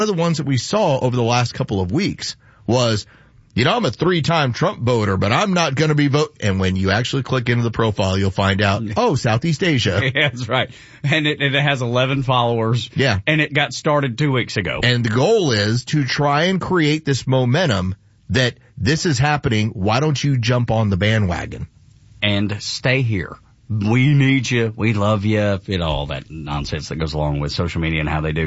of the ones that we saw over the last couple of weeks was, I'm a 3-time Trump voter, but I'm not going to be vote. And when you actually click into the profile, you'll find out, Southeast Asia. Yeah, that's right. And it has 11 followers. Yeah. And it got started 2 weeks ago. And the goal is to try and create this momentum that this is happening. Why don't you jump on the bandwagon? And stay here. We need you. We love you. All that nonsense that goes along with social media and how they do.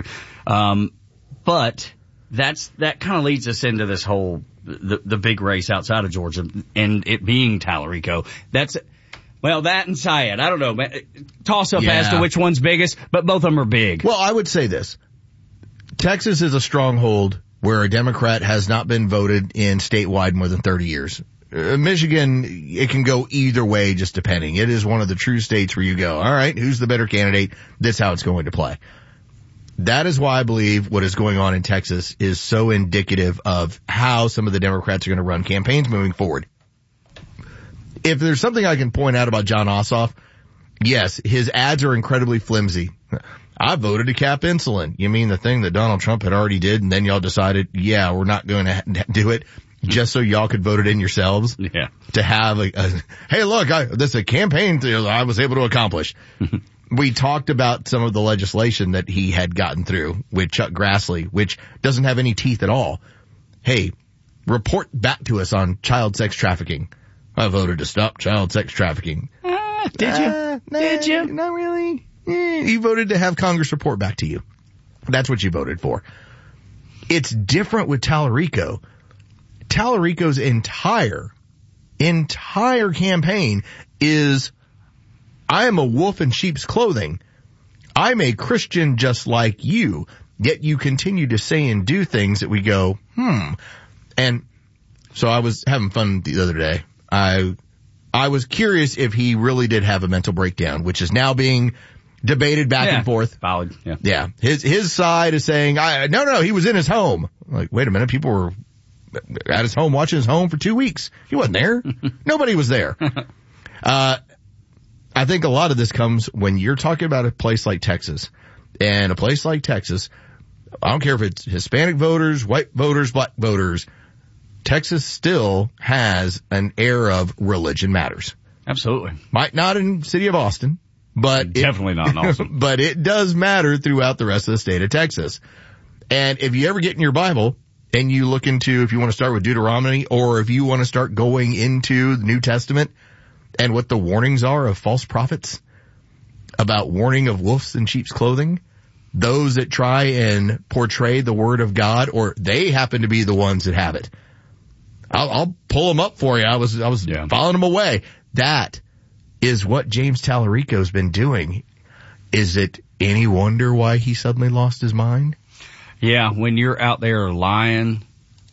But that kind of leads us into this whole, the big race outside of Georgia and it being Tallarico. That and Syed. I don't know. Toss up as to which one's biggest, but both of them are big. Well, I would say this. Texas is a stronghold where a Democrat has not been voted in statewide more than 30 years. Michigan, it can go either way, just depending. It is one of the true states where you go, all right, who's the better candidate? This is how it's going to play. That is why I believe what is going on in Texas is so indicative of how some of the Democrats are going to run campaigns moving forward. If there's something I can point out about Jon Ossoff, yes, his ads are incredibly flimsy. I voted to cap insulin. You mean the thing that Donald Trump had already did, and then y'all decided, we're not going to do it just so y'all could vote it in yourselves? Yeah. To have hey, look, this is a campaign I was able to accomplish. We talked about some of the legislation that he had gotten through with Chuck Grassley, which doesn't have any teeth at all. Hey, report back to us on child sex trafficking. I voted to stop child sex trafficking. Did you? Did you? Not really. You voted to have Congress report back to you. That's what you voted for. It's different with Tallarico. Tallarico's entire campaign is, I am a wolf in sheep's clothing. I'm a Christian just like you, yet you continue to say and do things that we go, And so I was having fun the other day. I was curious if he really did have a mental breakdown, which is now being debated back and forth. Valid. Yeah. Yeah. His side is saying, no, he was in his home. Like, wait a minute, people were at his home watching his home for 2 weeks. He wasn't there. Nobody was there. I think a lot of this comes when you're talking about a place like Texas. And a place like Texas, I don't care if it's Hispanic voters, white voters, black voters, Texas still has an air of religion matters. Absolutely. Might not in the city of Austin, but definitely not in Austin. But it does matter throughout the rest of the state of Texas. And if you ever get in your Bible and you look into, if you want to start with Deuteronomy, or if you want to start going into the New Testament and what the warnings are of false prophets about warning of wolves in sheep's clothing, those that try and portray the word of God, or they happen to be the ones that have it. I'll pull them up for you. I was following them away. That is what James Tallarico's been doing. Is it any wonder why he suddenly lost his mind? Yeah, when you're out there lying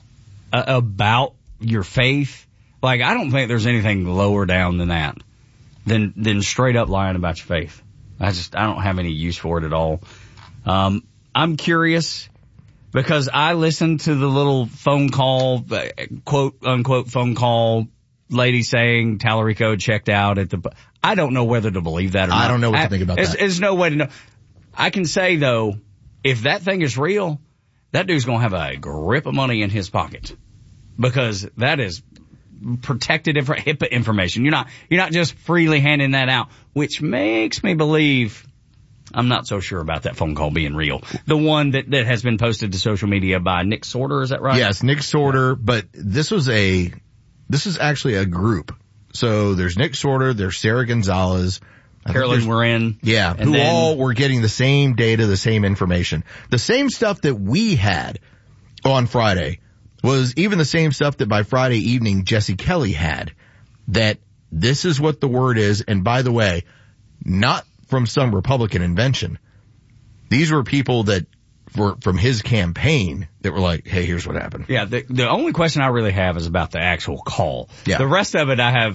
about your faith, like, I don't think there's anything lower down than that, than straight up lying about your faith. I don't have any use for it at all. I'm curious because I listened to the little phone call, quote unquote phone call lady saying Tallarico checked out at the, I don't know whether to believe that or not. I don't know what to think about that. There's no way to know. I can say though, if that thing is real, that dude's gonna have a grip of money in his pocket because that is protected HIPAA information. You're not just freely handing that out, which makes me believe I'm not so sure about that phone call being real. The one that has been posted to social media by Nick Sorter, is that right? Yes, Nick Sorter, but this is actually a group. So there's Nick Sorter, there's Sarah Gonzalez, Carolyn Moran. Yeah, who all were getting the same data, the same information. The same stuff that we had on Friday was even the same stuff that by Friday evening Jesse Kelly had, that this is what the word is. And by the way, not from some Republican invention. These were people that were from his campaign that were like, hey, here's what happened. Yeah, the only question I really have is about the actual call. Yeah. The rest of it I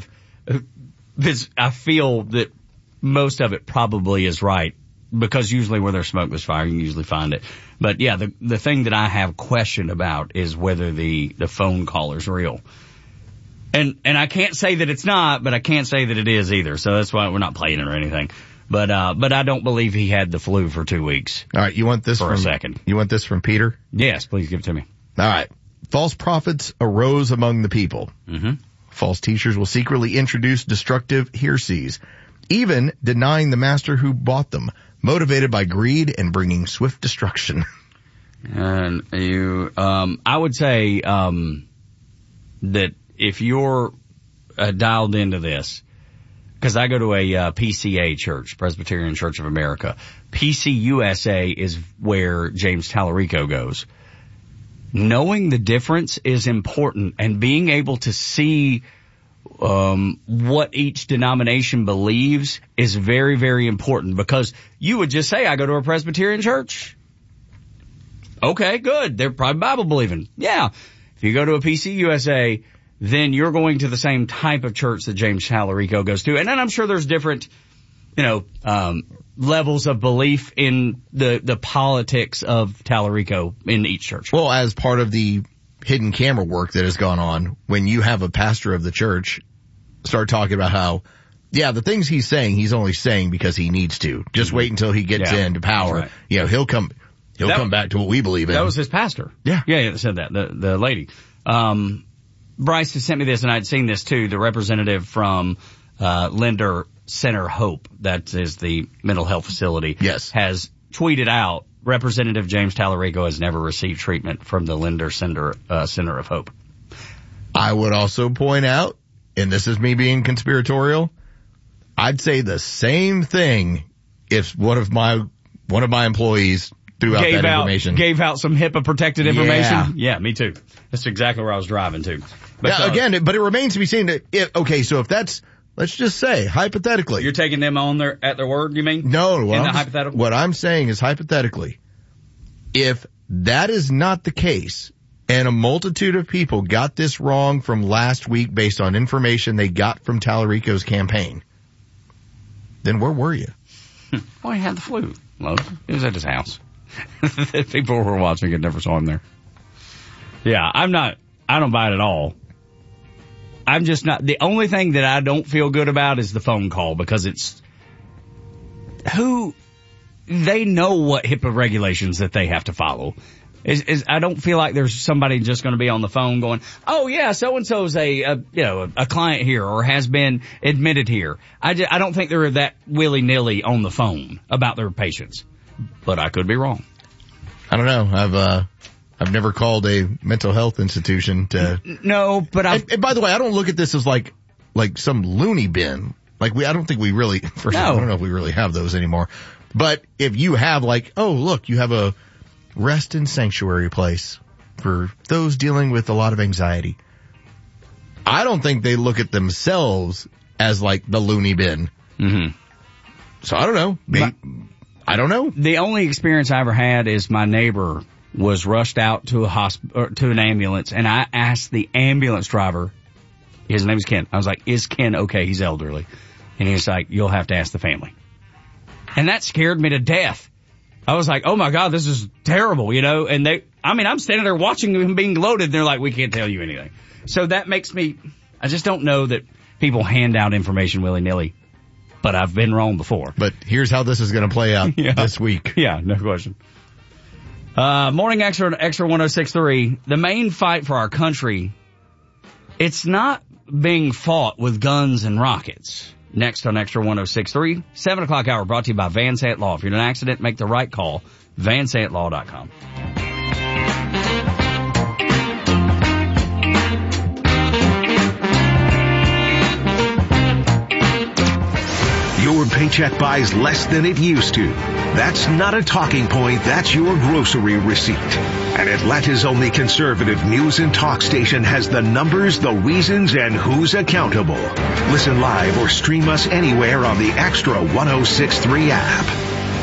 feel that most of it probably is right, because usually where there's smoke, there's fire. You can usually find it. But yeah, the thing that I have question about is whether the phone call is real. And I can't say that it's not, but I can't say that it is either. So that's why we're not playing it or anything. But I don't believe he had the flu for 2 weeks. All right, you want this for from a second? You want this from Peter? Yes, please give it to me. All right. False prophets arose among the people. Mm-hmm. False teachers will secretly introduce destructive heresies, even denying the master who bought them, motivated by greed and bringing swift destruction. And I would say that if you're dialed into this, because I go to a PCA church, Presbyterian Church of America. PCUSA is where James Tallarico goes. Knowing the difference is important, and being able to see what each denomination believes is very, very important, because you would just say, I go to a Presbyterian church. Okay, good. They're probably Bible believing. Yeah. If you go to a PCUSA, then you're going to the same type of church that James Tallarico goes to. And then I'm sure there's different, levels of belief in the politics of Tallarico in each church. Well, as part of the hidden camera work that has gone on, when you have a pastor of the church start talking about how, the things he's saying, he's only saying because he needs to. Just wait until he gets into power. Right. He'll come back to what we believe in. That was his pastor. Yeah. Yeah, that said that. The lady. Bryce has sent me this, and I'd seen this too. The representative from Linder Center Hope, that is the mental health facility, yes, has tweeted out, Representative James Tallarico has never received treatment from the Linder Center of Hope. I would also point out, and this is me being conspiratorial, I'd say the same thing if one of my employees threw out that information. Gave out some HIPAA protected information? Yeah, me too. That's exactly where I was driving to. But but it remains to be seen that so if that's, let's just say, hypothetically. You're taking them at their word, you mean? No. Hypothetical? What I'm saying is hypothetically, if that is not the case, and a multitude of people got this wrong from last week based on information they got from Tallarico's campaign, then where were you? Well, he had the flu. He was at his house. People who were watching it never saw him there. Yeah, I don't buy it at all. I'm just not, the only thing that I don't feel good about is the phone call, because they know what HIPAA regulations that they have to follow. I don't feel like there's somebody just going to be on the phone going, oh yeah, so-and-so's a client here or has been admitted here. I don't think they're that willy-nilly on the phone about their patients, but I could be wrong. I don't know. I've never called a mental health institution to. No, but and by the way, I don't look at this as like some loony bin. I don't think we really, I don't know if we really have those anymore. But if you have you have a rest and sanctuary place for those dealing with a lot of anxiety, I don't think they look at themselves as like the loony bin. Mm-hmm. So I don't know. I don't know. The only experience I ever had is my neighbor was rushed out to to an ambulance, and I asked the ambulance driver, his name is Ken. I was like, is Ken okay? He's elderly. And he's like, you'll have to ask the family. And that scared me to death. I was like, oh my God, this is terrible, and I'm standing there watching him being loaded, and they're like, we can't tell you anything. So that makes me, I just don't know that people hand out information willy-nilly, but I've been wrong before. But here's how this is going to play out this week. Yeah, no question. Morning Extra 1063. The main fight for our country, it's not being fought with guns and rockets. Next on Extra 1063, 7 o'clock hour, brought to you by Van Sant Law. If you're in an accident, make the right call. VanSantLaw.com. Your paycheck buys less than it used to. That's not a talking point. That's your grocery receipt. And Atlanta's only conservative news and talk station has the numbers, the reasons, and who's accountable. Listen live or stream us anywhere on the Extra 1063 app.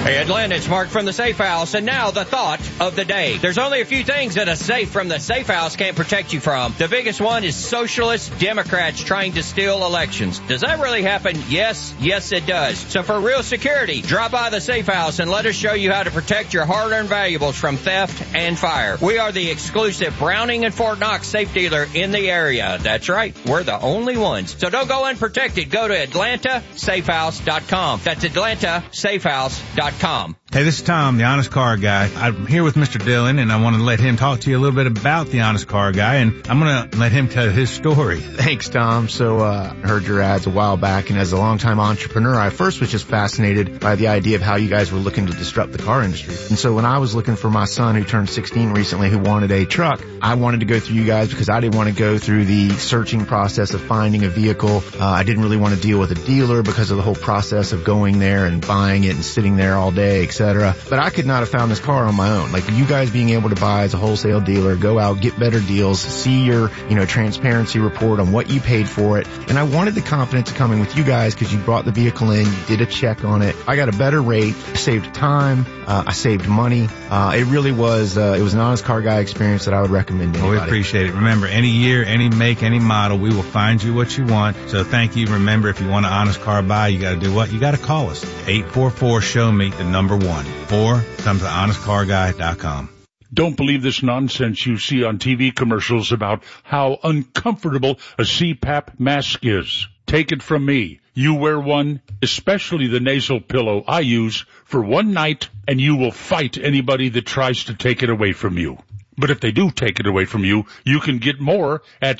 Hey, Atlanta, it's Mark from the Safe House, and now the thought of the day. There's only a few things that a safe from the Safe House can't protect you from. The biggest one is socialist Democrats trying to steal elections. Does that really happen? Yes, it does. So for real security, drop by the Safe House and let us show you how to protect your hard-earned valuables from theft and fire. We are the exclusive Browning and Fort Knox safe dealer in the area. That's right, we're the only ones. So don't go unprotected. Go to AtlantaSafehouse.com. That's AtlantaSafehouse.com. Hey, this is Tom, the Honest Car Guy. I'm here with Mr. Dillon, and I want to let him talk to you a little bit about the Honest Car Guy, and I'm going to let him tell his story. Thanks, Tom. So, I heard your ads a while back, and as a longtime entrepreneur, I first was just fascinated by the idea of how you guys were looking to disrupt the car industry. And so when I was looking for my son who turned 16 recently who wanted a truck, I wanted to go through you guys because I didn't want to go through the searching process of finding a vehicle. I didn't really want to deal with a dealer because of the whole process of going there and buying it and sitting there all day, etc. But I could not have found this car on my own. Like you guys being able to buy as a wholesale dealer, go out, get better deals, see your, transparency report on what you paid for it. And I wanted the confidence of coming with you guys because you brought the vehicle in, you did a check on it. I got a better rate, saved time, I saved money. It really was, it was an Honest Car Guy experience that I would recommend to anybody. We appreciate it. Remember, any year, any make, any model, we will find you what you want. So thank you. Remember, if you want an Honest Car Buy, you got to do what? You got to call us. 844-SHOW-ME, the number 1. Or come to honestcarguy.com. Don't believe this nonsense you see on TV commercials about how uncomfortable a CPAP mask is. Take it from me. You wear one, especially the nasal pillow I use, for one night, and you will fight anybody that tries to take it away from you. But if they do take it away from you, you can get more at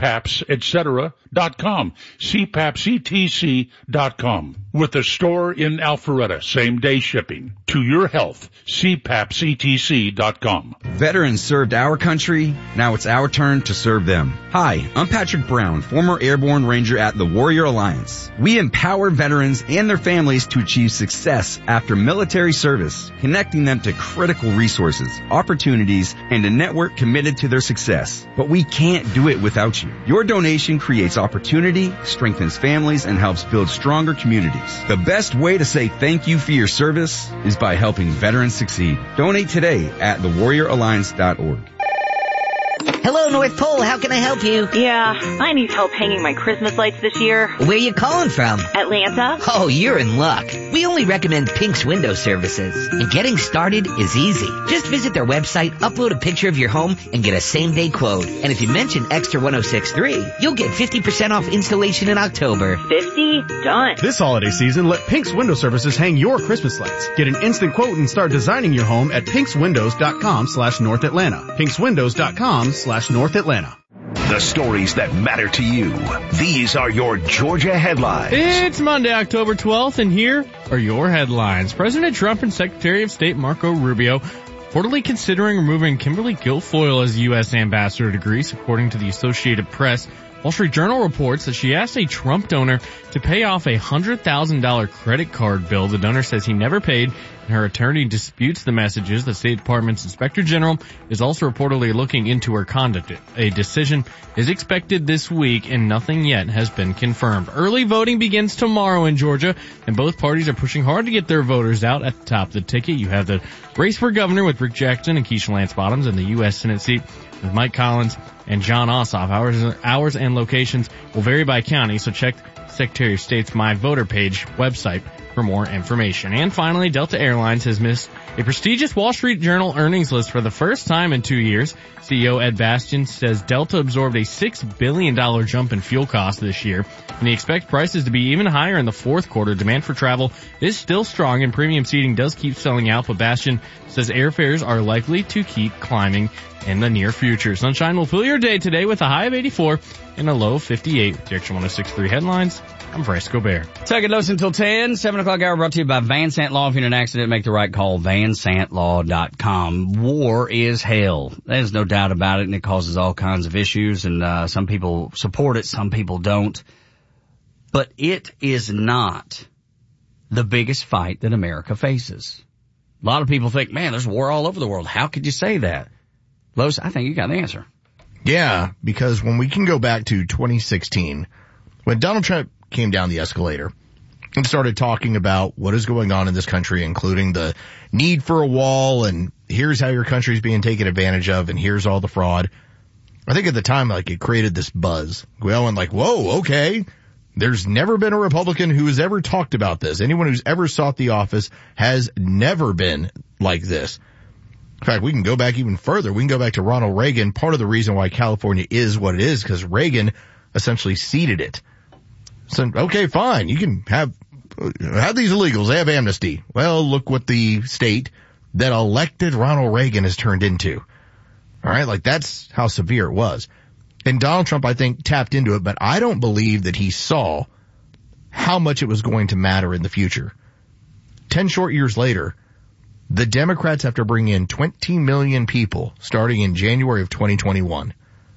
CPAPsetc.com, CPAPsetc.com, with a store in Alpharetta, same-day shipping. To your health, CPAPsetc.com. Veterans served our country, now it's our turn to serve them. Hi, I'm Patrick Brown, former Airborne Ranger at the Warrior Alliance. We empower veterans and their families to achieve success after military service, connecting them to critical resources, opportunities, and a network committed to their success. But we can't do it without you. Your donation creates opportunity, strengthens families, and helps build stronger communities. The best way to say thank you for your service is by helping veterans succeed. Donate today at thewarrioralliance.org. Hello, North Pole. How can I help you? Yeah, I need help hanging my Christmas lights this year. Where you calling from? Atlanta. Oh, you're in luck. We only recommend Pink's Window Services. And getting started is easy. Just visit their website, upload a picture of your home, and get a same-day quote. And if you mention Extra 1063, you'll get 50% off installation in October. 50? Done. This holiday season, let Pink's Window Services hang your Christmas lights. Get an instant quote and start designing your home at pinkswindows.com/North Atlanta. pinkswindows.com/North Atlanta. The stories that matter to you. These are your Georgia headlines. It's Monday, October 12th, and here are your headlines. President Trump and Secretary of State Marco Rubio reportedly considering removing Kimberly Guilfoyle as U.S. ambassador to Greece, according to the Associated Press. Wall Street Journal reports that she asked a Trump donor to pay off a $100,000 credit card bill. The donor says he never paid, and her attorney disputes the messages. The State Department's Inspector General is also reportedly looking into her conduct. A decision is expected this week, and nothing yet has been confirmed. Early voting begins tomorrow in Georgia, and both parties are pushing hard to get their voters out. At the top of the ticket, you have the race for governor with Rick Jackson and Keisha Lance Bottoms, and the U.S. Senate seat with Mike Collins and John Ossoff. Hours and locations will vary by county, so check Secretary of State's My Voter page website for more information. And finally, Delta Airlines has missed a prestigious Wall Street Journal earnings list for the first time in 2 years. CEO Ed Bastian says Delta absorbed a $6 billion jump in fuel costs this year, and he expects prices to be even higher in the fourth quarter. Demand for travel is still strong, and premium seating does keep selling out, but Bastian says airfares are likely to keep climbing in the near future. Sunshine will fill your day today with a high of 84 and a low of 58. With the Extra 106.3 headlines, I'm Bryce Gobert. Second dose until 10, 7 o'clock hour brought to you by Van Sant Law. If you're in an accident, make the right call, vansantlaw.com. War is hell. There's no doubt about it, and it causes all kinds of issues, and some people support it, some people don't. But it is not the biggest fight that America faces. A lot of people think, man, there's war all over the world. How could you say that? Los, I think you got the answer. Yeah, because when we can go back to 2016, when Donald Trump came down the escalator, and started talking about what is going on in this country, including the need for a wall, and here's how your country's being taken advantage of, and here's all the fraud. I think at the time, like, it created this buzz. We all went like, whoa, okay. There's never been a Republican who has ever talked about this. Anyone who's ever sought the office has never been like this. In fact, we can go back even further. We can go back to Ronald Reagan. Part of the reason why California is what it is, because Reagan essentially seeded it. So, okay, fine. You can have these illegals. They have amnesty. Well, look what the state that elected Ronald Reagan has turned into. All right, like, that's how severe it was. And Donald Trump, I think, tapped into it, but I don't believe that he saw how much it was going to matter in the future. 10 short years later, the Democrats have to bring in 20 million people starting in January of 2021.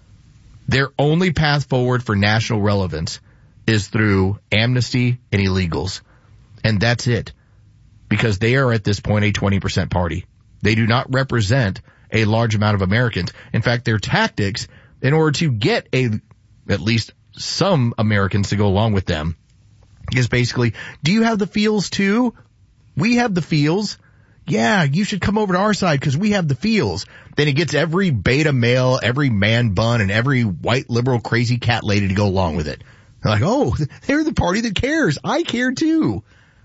Their only path forward for national relevance is through amnesty and illegals. And that's it. Because they are at this point a 20% party. They do not represent a large amount of Americans. In fact, their tactics, in order to get at least some Americans to go along with them, is basically, do you have the feels too? We have the feels. Yeah, you should come over to our side because we have the feels. Then it gets every beta male, every man bun, and every white liberal crazy cat lady to go along with it. They're like, oh, they're the party that cares. I care too.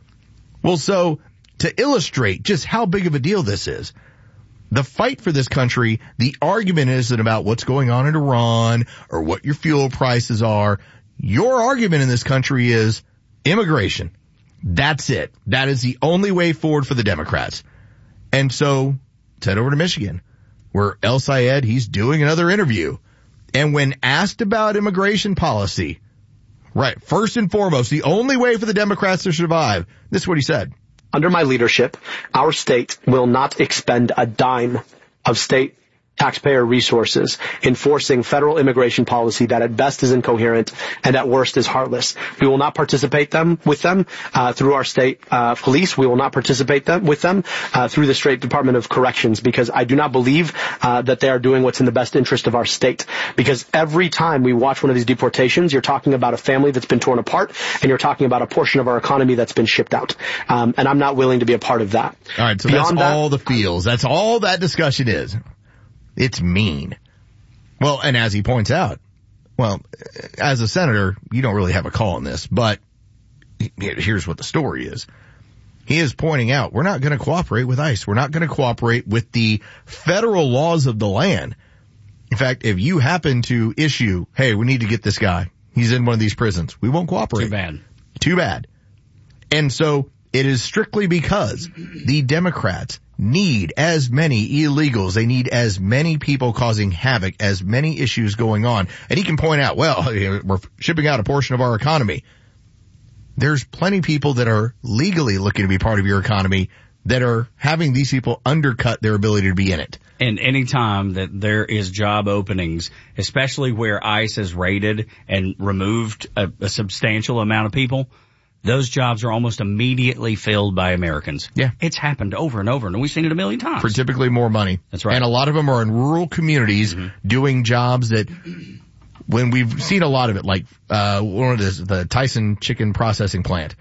Well, so to illustrate just how big of a deal this is, the fight for this country, the argument isn't about what's going on in Iran or what your fuel prices are. Your argument in this country is immigration. That's it. That is the only way forward for the Democrats. And so, let's head over to Michigan, where El Sayed, he's doing another interview. And when asked about immigration policy, right, first and foremost, the only way for the Democrats to survive, this is what he said. Under my leadership, our state will not expend a dime of state taxpayer resources enforcing federal immigration policy that at best is incoherent and at worst is heartless. We will not participate with them through our state police. We will not participate with them through the State Department of Corrections, because I do not believe that they are doing what's in the best interest of our state. Because every time we watch one of these deportations, you're talking about a family that's been torn apart, and you're talking about a portion of our economy that's been shipped out. And I'm not willing to be a part of that. All right, so beyond that's all the feels. That's all that discussion is. It's mean. Well, and as he points out, well, as a senator, you don't really have a call in this, but here's what the story is. He is pointing out, we're not going to cooperate with ICE. We're not going to cooperate with the federal laws of the land. In fact, if you happen to issue, hey, we need to get this guy, he's in one of these prisons, we won't cooperate. Too bad. And so it is strictly because the Democrats need as many illegals. They need as many people causing havoc, as many issues going on. And he can point out, well, we're shipping out a portion of our economy. There's plenty of people that are legally looking to be part of your economy that are having these people undercut their ability to be in it. And any time that there is job openings, especially where ICE has raided and removed a substantial amount of people, those jobs are almost immediately filled by Americans. Yeah. It's happened over and over, and we've seen it a million times. For typically more money. That's right. And a lot of them are in rural communities doing jobs that, when we've seen a lot of it, like one of the Tyson chicken processing plant.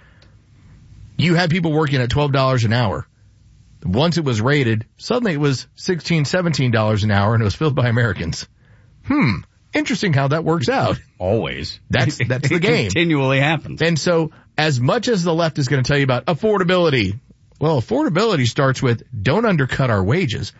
You had people working at $12 an hour. Once it was raided, suddenly it was $16, $17 an hour, and it was filled by Americans. Interesting how that works out. Always. That's the game. It continually happens. And so, as much as the left is going to tell you about affordability, well, affordability starts with don't undercut our wages.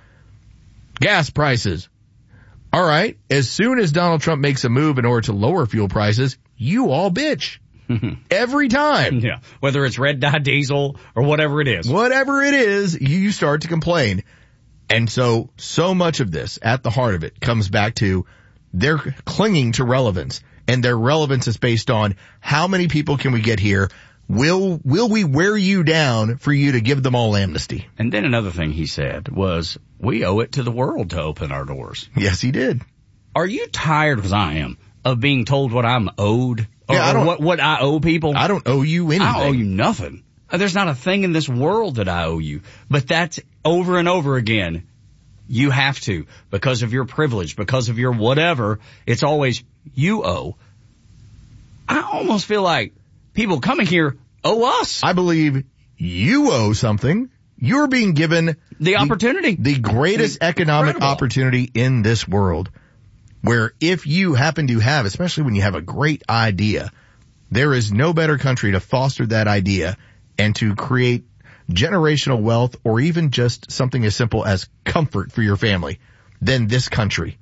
Gas prices. All right, as soon as Donald Trump makes a move in order to lower fuel prices, you all bitch. Every time. Yeah. Whether it's red dye diesel or whatever it is. Whatever it is, you start to complain. And so much of this, at the heart of it, comes back to they're clinging to relevance, and their relevance is based on how many people can we get here? Will we wear you down for you to give them all amnesty? And then another thing he said was, we owe it to the world to open our doors. Yes, he did. Are you tired, as I am, of being told what I'm owed? Or what I owe people? I don't owe you anything. I owe you nothing. There's not a thing in this world that I owe you. But that's over and over again. You have to, because of your privilege, because of your whatever. It's always you owe. I almost feel like people coming here owe us. I believe you owe something. You're being given the opportunity, the greatest economic opportunity in this world, where if you happen to have, especially when you have a great idea, there is no better country to foster that idea and to create generational wealth or even just something as simple as comfort for your family than this country.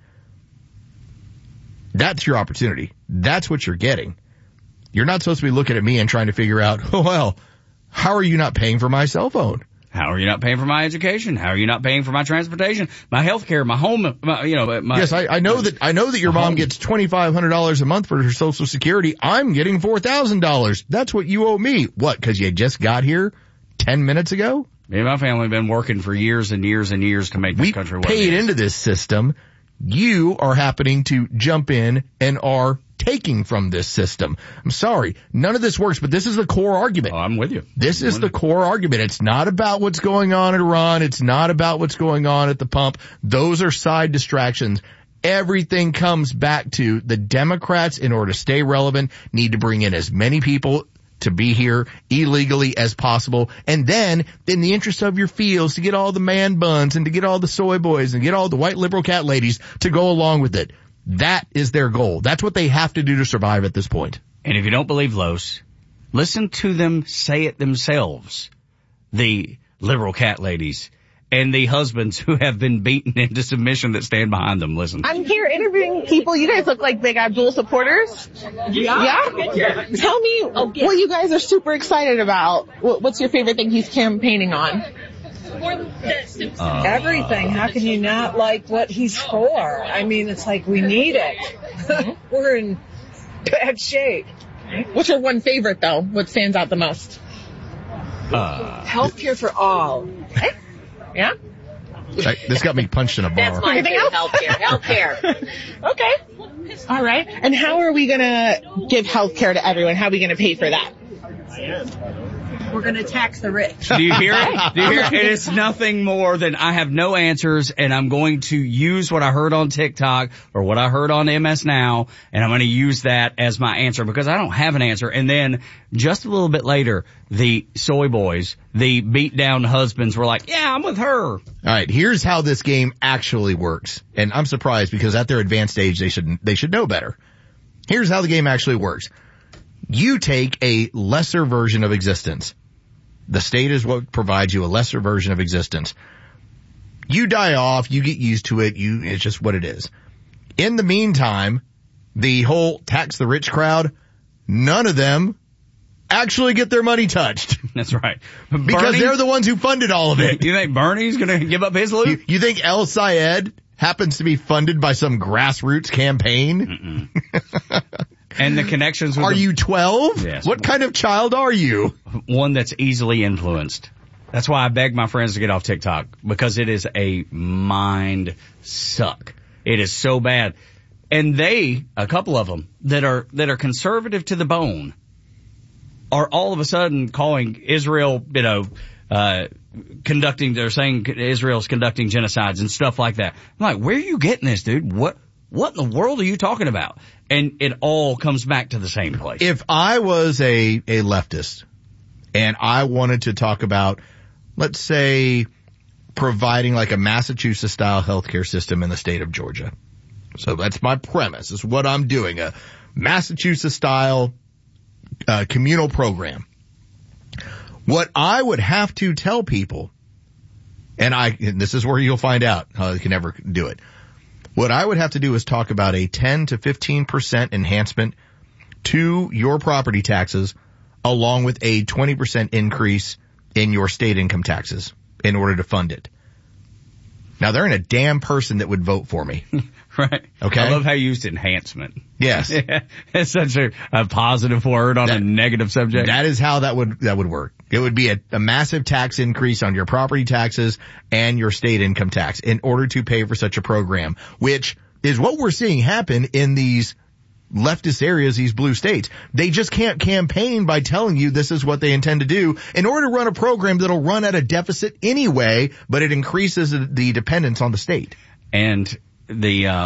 That's your opportunity. That's what you're getting. You're not supposed to be looking at me and trying to figure out, oh, well, how are you not paying for my cell phone? How are you not paying for my education? How are you not paying for my transportation, my health care, my home, Yes, I know that your mom gets $2,500 a month for her Social Security. I'm getting $4,000. That's what you owe me. What, because you just got here 10 minutes ago? Me and my family have been working for years and years and years to make this country what it is. We paid into this system. You are happening to jump in and are taking from this system. I'm sorry. None of this works, but this is the core argument. Oh, I'm with you. This is the core argument. It's not about what's going on in Iran. It's not about what's going on at the pump. Those are side distractions. Everything comes back to the Democrats, in order to stay relevant, need to bring in as many people to be here illegally as possible. And then, in the interest of your fields, to get all the man buns and to get all the soy boys and get all the white liberal cat ladies to go along with it. That is their goal. That's what they have to do to survive at this point. And if you don't believe Los, listen to them say it themselves. The liberal cat ladies and the husbands who have been beaten into submission that stand behind them. Listen. I'm here interviewing people. You guys look like big Abdul supporters. Yeah? Tell me what you guys are super excited about. What's your favorite thing he's campaigning on? Everything. How can you not like what he's for? I mean, it's like we need it. We're in bad shape. What's your one favorite, though? What stands out the most? Healthcare for all. Yeah? This got me punched in a bar. That's my favorite. Healthcare. Okay. All right. And how are we going to give healthcare to everyone? How are we going to pay for that? We're going to tax the rich. Do you hear it? Do you hear it? It is nothing more than I have no answers, and I'm going to use what I heard on TikTok or what I heard on MS Now, and I'm going to use that as my answer because I don't have an answer. And then just a little bit later, the soy boys, the beat down husbands were like, yeah, I'm with her. All right, here's how this game actually works. And I'm surprised because at their advanced age, they should know better. Here's how the game actually works. You take a lesser version of existence. The state is what provides you a lesser version of existence. You die off, you get used to it, it's just what it is. In the meantime, the whole tax the rich crowd, none of them actually get their money touched. That's right. Because they're the ones who funded all of it. You think Bernie's going to give up his loot? You think El Sayed happens to be funded by some grassroots campaign? And the connections with Are you 12? Yes. What kind of child are you? One that's easily influenced. That's why I beg my friends to get off TikTok, because it is a mind suck. It is so bad. And a couple of them that are conservative to the bone are all of a sudden calling Israel, they're saying Israel's conducting genocides and stuff like that. I'm like, where are you getting this, dude? What in the world are you talking about? And it all comes back to the same place. If I was a leftist and I wanted to talk about, let's say, providing like a Massachusetts style healthcare system in the state of Georgia. So that's my premise. Is what I'm doing, a Massachusetts style communal program. What I would have to tell people, and this is where you'll find out how they can never do it. What I would have to do is talk about a 10 to 15% enhancement to your property taxes, along with a 20% increase in your state income taxes in order to fund it. Now, there ain't a damn person that would vote for me. Right. Okay. I love how you used enhancement. Yes. It's such a positive word on a negative subject. That is how that would work. It would be a massive tax increase on your property taxes and your state income tax in order to pay for such a program, which is what we're seeing happen in these leftist areas, these blue states. They just can't campaign by telling you this is what they intend to do in order to run a program that'll run at a deficit anyway, but it increases the dependence on the state. And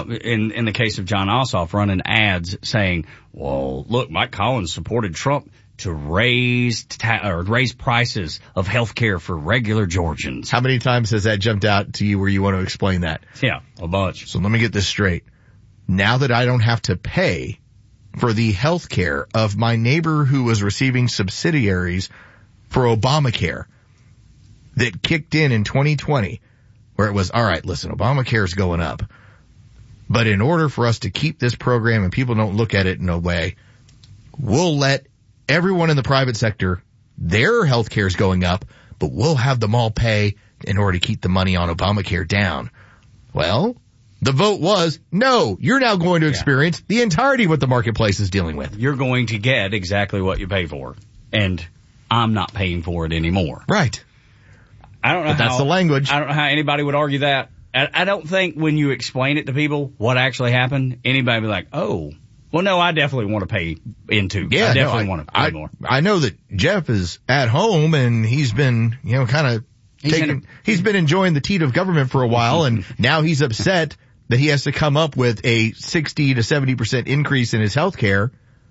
in the case of John Ossoff running ads saying, well, look, Mike Collins supported Trump. to raise prices of health care for regular Georgians. How many times has that jumped out to you where you want to explain that? Yeah, a bunch. So let me get this straight. Now that I don't have to pay for the health care of my neighbor who was receiving subsidiaries for Obamacare that kicked in 2020, where it was, all right, listen, Obamacare is going up. But in order for us to keep this program and people don't look at it in a way, we'll let everyone in the private sector, their health care is going up, but we'll have them all pay in order to keep the money on Obamacare down. Well, the vote was, no, you're now going to experience the entirety of what the marketplace is dealing with. You're going to get exactly what you pay for. And I'm not paying for it anymore. Right. I don't know. But that's the language. I don't know how anybody would argue that. I don't think when you explain it to people what actually happened, anybody would be like, oh, well, no, I definitely want to pay into. Yeah, I definitely want to pay more. I know that Jeff is at home and he's been, kind of he's been enjoying the teat of government for a while, and now he's upset that he has to come up with a 60 to 70% increase in his health care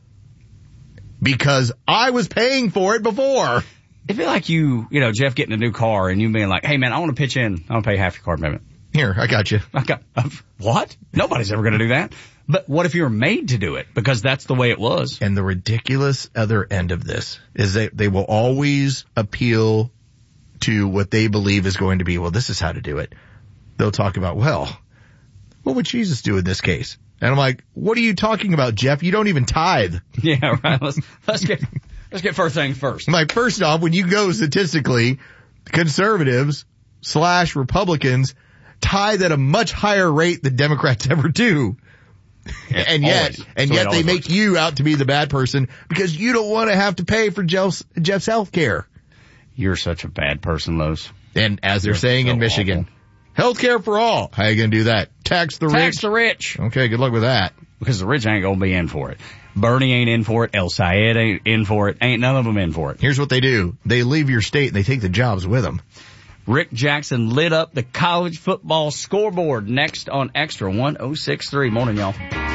because I was paying for it before. It'd be like Jeff getting a new car and you being like, hey man, I want to pitch in. I want to pay half your car payment. Here, I got you. What? Nobody's ever going to do that. But what if you're made to do it? Because that's the way it was. And the ridiculous other end of this is that they will always appeal to what they believe is going to be, well, this is how to do it. They'll talk about, well, what would Jesus do in this case? And I'm like, what are you talking about, Jeff? You don't even tithe. Yeah, right. Let's get first things first. I'm like, first off, when you go statistically, conservatives / Republicans tithe at a much higher rate than Democrats ever do. And yet they make you out to be the bad person because you don't want to have to pay for Jeff's health care. You're such a bad person, Lowe's. And as they're saying in Michigan, health care for all. How are you going to do that? Tax the rich. Tax the rich. Okay, good luck with that. Because the rich ain't going to be in for it. Bernie ain't in for it. El Sayed ain't in for it. Ain't none of them in for it. Here's what they do. They leave your state and they take the jobs with them. Rick Jackson lit up the college football scoreboard next on Extra 1063. Morning, y'all.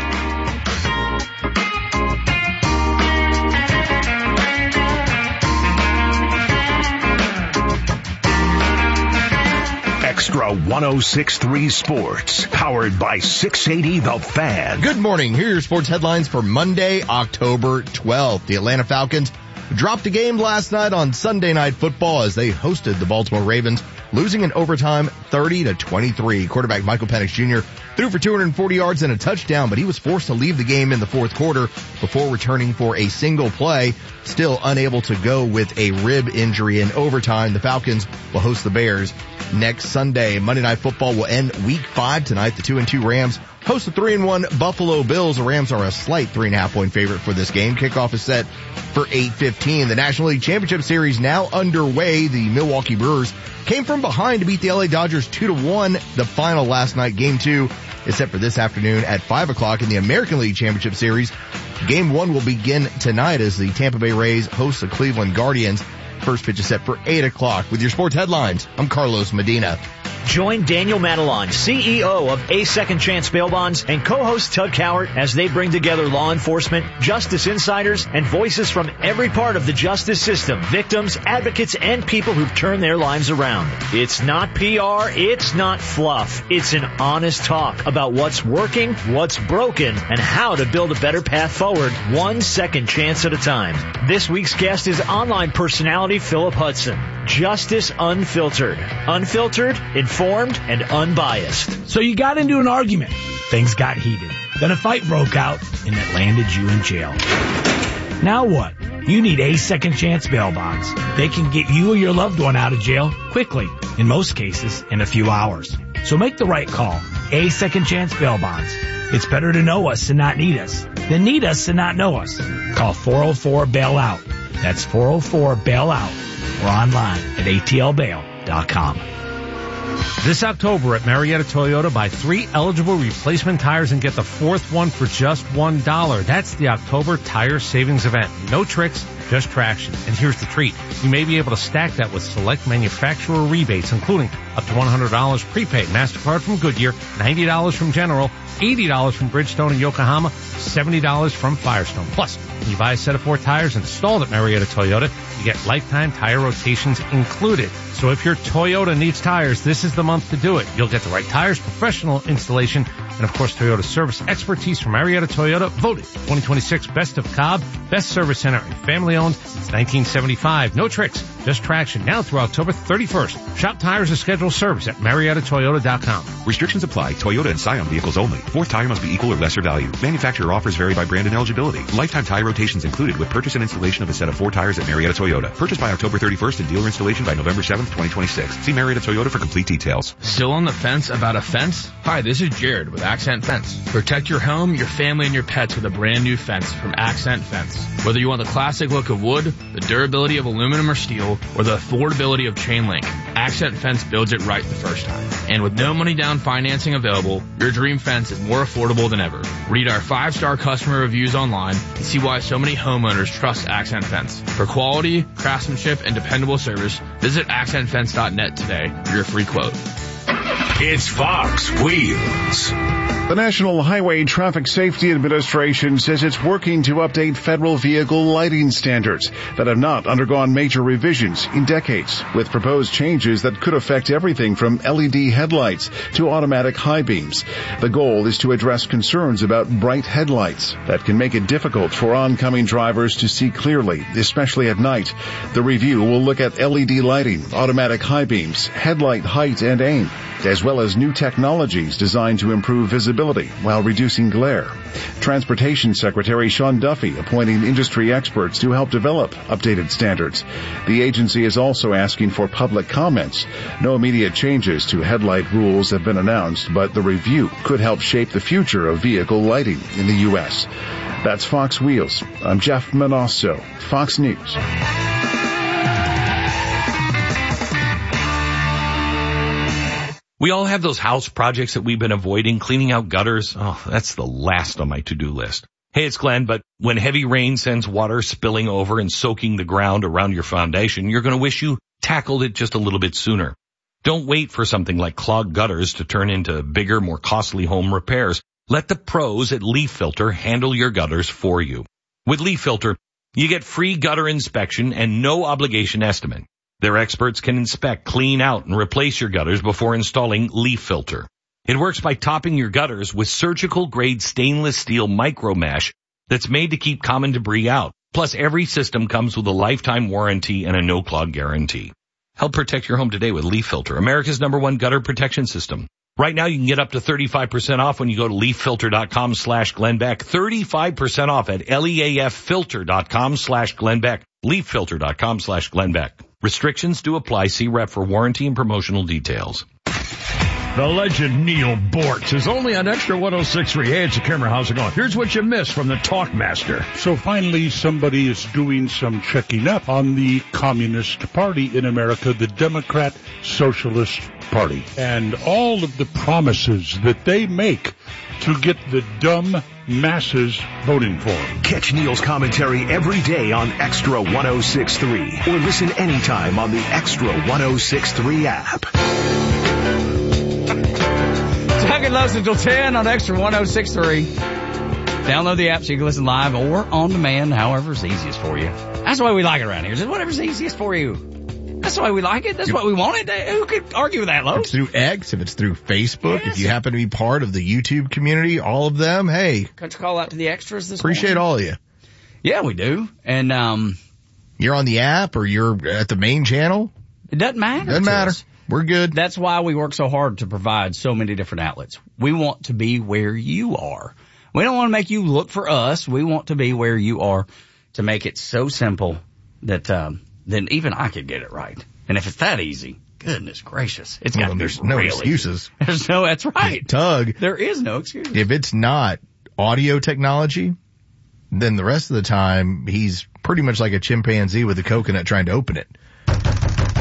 Extra 1063 Sports, powered by 680 The Fan. Good morning. Here are your sports headlines for Monday, October 12th. The Atlanta Falcons dropped a game last night on Sunday Night Football as they hosted the Baltimore Ravens, losing in overtime 30-23. Quarterback Michael Penix Jr. threw for 240 yards and a touchdown, but he was forced to leave the game in the fourth quarter before returning for a single play, still unable to go with a rib injury in overtime. The Falcons will host the Bears next Sunday. Monday Night Football will end Week 5 tonight. The 2-2 Rams host the 3-1 Buffalo Bills. The Rams are a slight 3.5-point favorite for this game. Kickoff is set for 8:15. The National League Championship Series now underway. The Milwaukee Brewers came from behind to beat the LA Dodgers 2-1. The final last night, Game 2, is set for this afternoon at 5 o'clock in the American League Championship Series. Game 1 will begin tonight as the Tampa Bay Rays host the Cleveland Guardians. First pitch is set for 8 o'clock. With your sports headlines, I'm Carlos Medina. Join Daniel Matalon, CEO of A Second Chance Bail Bonds, and co-host Tug Cowart as they bring together law enforcement, justice insiders, and voices from every part of the justice system, victims, advocates, and people who've turned their lives around. It's not PR, it's not fluff. It's an honest talk about what's working, what's broken, and how to build a better path forward, one second chance at a time. This week's guest is online personality Philip Hudson. Justice Unfiltered. Unfiltered, informed, and unbiased. So you got into an argument. Things got heated. Then a fight broke out, and it landed you in jail. Now what? You need A Second Chance Bail Bonds. They can get you or your loved one out of jail quickly, in most cases, in a few hours. So make the right call. A Second Chance Bail Bonds. It's better to know us and not need us than need us and not know us. Call 404-BAIL-OUT. That's 404-BAIL-OUT. Or online at atlbail.com. This October at Marietta Toyota, buy 3 eligible replacement tires and get the 4th one for just $1. That's the October Tire Savings Event. No tricks, just traction. And here's the treat. You may be able to stack that with select manufacturer rebates, including up to $100 prepaid MasterCard from Goodyear, $90 from General, $80 from Bridgestone and Yokohama, $70 from Firestone. Plus, when you buy a set of 4 tires installed at Marietta Toyota, you get lifetime tire rotations included. So if your Toyota needs tires, this is the month to do it. You'll get the right tires, professional installation, and of course Toyota service expertise from Marietta Toyota, voted 2026 Best of Cobb, Best Service Center, and family owned since 1975. No tricks, just traction now through October 31st. Shop tires and schedule service at MariettaToyota.com. Restrictions apply. Toyota and Scion vehicles only. Fourth tire must be equal or lesser value. Manufacturer offers vary by brand and eligibility. Lifetime tire rotations included with purchase and installation of a set of 4 tires at Marietta Toyota. Purchase by October 31st and dealer installation by November 7th, 2026. See Marietta Toyota for complete details. Still on the fence about a fence? Hi, this is Jared with Accent Fence. Protect your home, your family, and your pets with a brand new fence from Accent Fence. Whether you want the classic look of wood, the durability of aluminum or steel, or the affordability of chain link, Accent Fence builds it right the first time. And with no money down financing available, your dream fence is more affordable than ever. Read our 5-star customer reviews online and see why so many homeowners trust Accent Fence. For quality, craftsmanship, and dependable service, visit accentfence.net today for your free quote. It's Fox Wheels. The National Highway Traffic Safety Administration says it's working to update federal vehicle lighting standards that have not undergone major revisions in decades, with proposed changes that could affect everything from LED headlights to automatic high beams. The goal is to address concerns about bright headlights that can make it difficult for oncoming drivers to see clearly, especially at night. The review will look at LED lighting, automatic high beams, headlight height and aim, as well as new technologies designed to improve visibility while reducing glare. Transportation Secretary Sean Duffy appointing industry experts to help develop updated standards. The agency is also asking for public comments. No immediate changes to headlight rules have been announced, but the review could help shape the future of vehicle lighting in the U.S. That's Fox Wheels. I'm Jeff Manasso, Fox News. We all have those house projects that we've been avoiding, cleaning out gutters. Oh, that's the last on my to-do list. Hey, it's Glenn, but when heavy rain sends water spilling over and soaking the ground around your foundation, you're going to wish you tackled it just a little bit sooner. Don't wait for something like clogged gutters to turn into bigger, more costly home repairs. Let the pros at Leaf Filter handle your gutters for you. With Leaf Filter, you get free gutter inspection and no obligation estimate. Their experts can inspect, clean out, and replace your gutters before installing Leaf Filter. It works by topping your gutters with surgical-grade stainless steel micro mesh that's made to keep common debris out. Plus, every system comes with a lifetime warranty and a no-clog guarantee. Help protect your home today with Leaf Filter, America's #1 gutter protection system. Right now, you can get up to 35% off when you go to leaffilter.com/GlennBeck. 35% off at leaffilter.com/GlennBeck. leaffilter.com/GlennBeck. Restrictions do apply. See rep for warranty and promotional details. The legend Neil Bortz is only on Extra 106.3. Hey, it's a camera. How's it going? Here's what you missed from the Talkmaster. So finally, somebody is doing some checking up on the Communist Party in America, the Democrat Socialist Party, and all of the promises that they make to get the dumb masses voting for them. Catch Neil's commentary every day on Extra 106.3 or listen anytime on the Extra 106.3 app. Tuck and Loves until 10 on Extra 106.3. Download the app so you can listen live or on demand, however's easiest for you. That's the way we like it around here. Just whatever's easiest for you. That's the way we like it. That's what we wanted. Who could argue with that, Lowe? If it's through X, if it's through Facebook, yes. If you happen to be part of the YouTube community, all of them, hey. Couldn't you call out to the extras this Appreciate morning? all of you. Yeah, we do. And you're on the app or you're at the main channel? It doesn't matter. Doesn't matter. Us. We're good. That's why we work so hard to provide so many different outlets. We want to be where you are. We don't want to make you look for us. We want to be where you are to make it so simple that then even I could get it right. And if it's that easy, goodness gracious, it's got to be there's no excuses. There's no, that's right. Tug. There is no excuse. If it's not audio technology, then the rest of the time he's pretty much like a chimpanzee with a coconut trying to open it.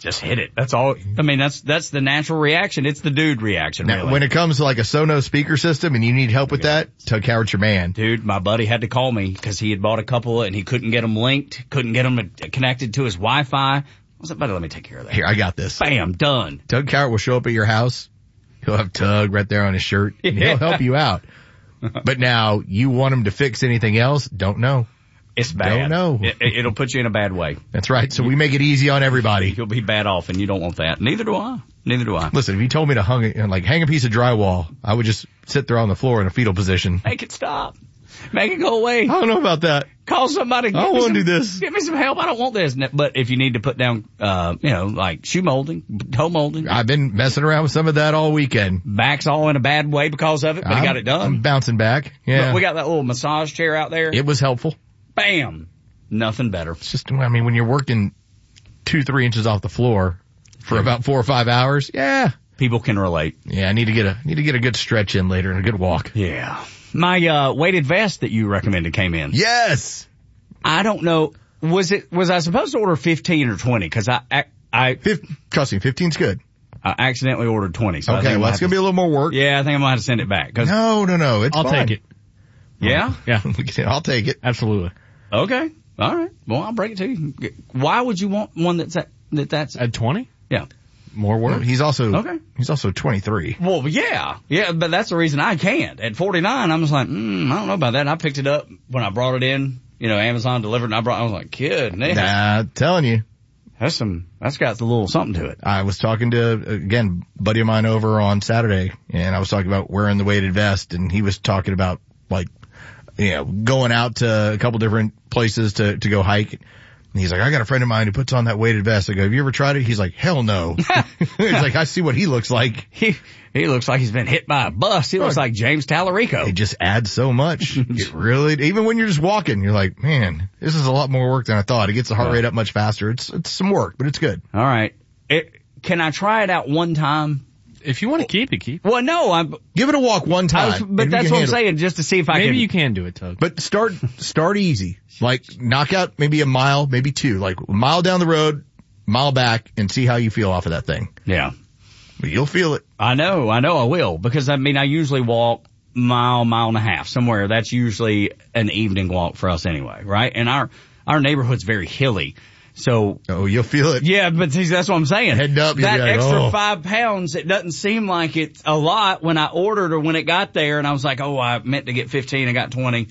Just hit it. That's all. I mean, that's the natural reaction. It's the dude reaction. Now, really. when it comes to like a Sonos speaker system and you need help with that, Tug Howard's your man. Dude, my buddy had to call me because he had bought a couple and he couldn't get them linked, couldn't get them connected to his Wi-Fi. I was like, buddy, let me take care of that. Here, I got this. Bam, done. Tug Howard will show up at your house. He'll have Tug right there on his shirt. And he'll help you out. But now you want him to fix anything else? Don't know. It's bad. Don't know. It'll put you in a bad way. That's right. So we make it easy on everybody. You'll be bad off, and you don't want that. Neither do I. Listen, if you told me to hang a piece of drywall, I would just sit there on the floor in a fetal position. Make it stop. Make it go away. I don't know about that. Call somebody. I want to do this. Give me some help. I don't want this. But if you need to put down, like shoe molding, toe molding. I've been messing around with some of that all weekend. Back's all in a bad way because of it, but he got it done. I'm bouncing back. Yeah. But we got that little massage chair out there. It was helpful. Bam. Nothing better. It's just, I mean, when you're working 2-3 inches off the floor for about 4 or 5 hours, yeah. People can relate. Yeah, I need to get a good stretch in later and a good walk. Yeah. My, weighted vest that you recommended came in. Yes. I don't know. Was I supposed to order 15 or 20? Cause trust me, 15's good. I accidentally ordered 20. So okay, well, it's going to be a little more work. Yeah, I think I'm going to have to send it back. No, it's I'll fine. take it. Yeah? Yeah. I'll take it. Absolutely. Okay. All right. Well, I'll break it to you. Why would you want one that's at 20? Yeah. More work. Well, he's also 23. Well, yeah, but that's the reason I can't. At 49, I'm just like, I don't know about that. And I picked it up when I brought it in. Amazon delivered, and I was like, goodness. Nah, telling you. That's got a little something to it. I was talking to, again, buddy of mine over on Saturday, and I was talking about wearing the weighted vest, and he was talking about, like, going out to a couple different places to go hike. And he's like, I got a friend of mine who puts on that weighted vest. I go, have you ever tried it? He's like, hell no. He's like, I see what he looks like. He looks like he's been hit by a bus. He looks like James Tallarico. It just adds so much. It really, even when you're just walking, you're like, man, this is a lot more work than I thought. It gets the heart rate up much faster. It's some work, but it's good. All right. Can I try it out one time? If you want to keep it. Well, no, give it a walk one time. But that's what I'm saying, just to see if I can. Maybe you can do it, Tug. But start easy. Like, knock out maybe a mile, maybe 2. Like, a mile down the road, mile back, and see how you feel off of that thing. Yeah. But you'll feel it. I know I will. Because, I usually walk mile and a half somewhere. That's usually an evening walk for us anyway, right? And our neighborhood's very hilly. So. Oh, you'll feel it. Yeah, but see, that's what I'm saying. Head up. That extra 5 pounds, it doesn't seem like it's a lot when I ordered or when it got there, and I was like, oh, I meant to get 15, I got 20.